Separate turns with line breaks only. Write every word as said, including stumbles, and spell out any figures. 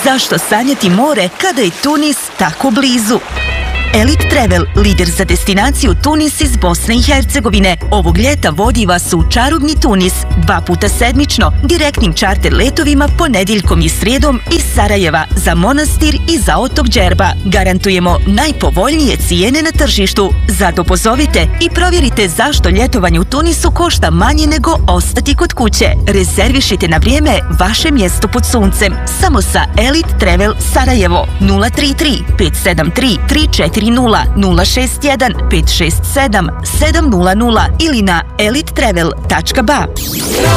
Zašto sanjati more kada je Tunis tako blizu? Elite Travel, lider za destinaciju Tunis iz Bosne i Hercegovine, ovog ljeta vodi vas u čarobni Tunis dva puta sedmično, direktnim čarter letovima ponedjeljkom i srijedom iz Sarajeva za Monastir i za otok Džerba. Garantujemo najpovoljnije cijene na tržištu. Zato pozovite i provjerite zašto ljetovanje u Tunisu košta manje nego ostati kod kuće. Rezervišite na vrijeme vaše mjesto pod suncem. Samo sa Elite Travel Sarajevo nula tri tri pet sedam tri tri četiri nula nula šest jedan pet šest sedam sedam nula nula ili na elite travel tačka ba.